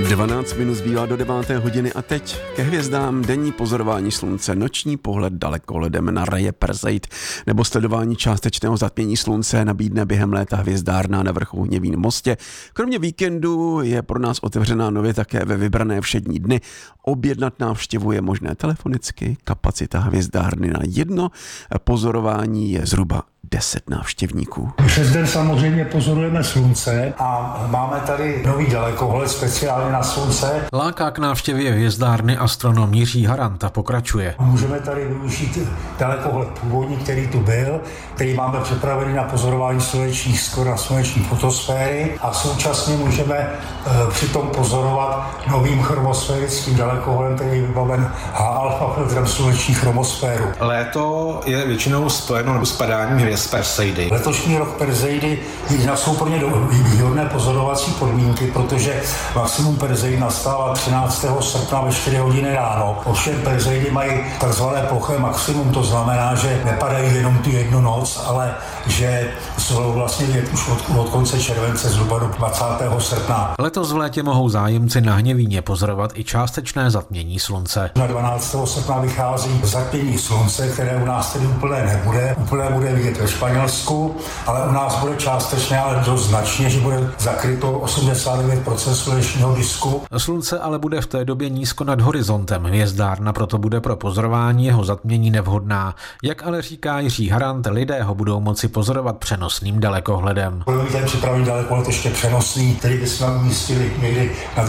12 minut zbývá do 9. hodiny a teď ke hvězdám denní pozorování slunce, noční pohled dalekohledem na raje Perseid nebo sledování částečného zatmění slunce nabídne během léta hvězdárna na vrchu Hněvín Mostě. Kromě víkendu je pro nás otevřená nově také ve vybrané všední dny. Objednat návštěvu je možné telefonicky, kapacita hvězdárny na jedno pozorování je zhruba 10 návštěvníků. Přes den samozřejmě pozorujeme slunce a máme tady nový dalekohled speciálně na slunce. Láká k návštěvě hvězdárny astronom Jiří Harant a pokračuje. Můžeme tady využít dalekohled původní, který tu byl, který máme připravený na pozorování slunečních skor a sluneční fotosféry a současně můžeme přitom pozorovat novým chromosférickým dalekohledem, který je vybaven H-alfa filtrem sluneční chromosféru. Léto je většinou spojeno nebo s padáním hvězd Perseidy. Letošní rok Perseidy jsou pro ně výhodné pozorovací podmínky, protože maximum Perseidy nastává 13. srpna ve 4 hodiny ráno. Ovšem Perseidy mají takzvané ploché maximum, to znamená, že nepadají jenom tu jednu noc, ale že jsou vlastně už od konce července zhruba do 20. srpna. Letos v létě mohou zájemci na Hněvíně pozorovat i částečné zatmění slunce. Na 12. srpna vychází zatmění slunce, které u nás tedy úplné nebude. Úplné bude vidět ve Španělsku, ale u nás bude částečné, ale dost značně, že bude zakryto 89% slunečního disku. Slunce ale bude v té době nízko nad horizontem. Hvězdárna proto bude pro pozorování jeho zatmění nevhodná. Jak ale říká Jiří Harant, lidé ho budou moci pozorovat přenosným dalekohledem. Budeme mít ten připravený dalekohled ještě přenosný, který bychom umístili někdy na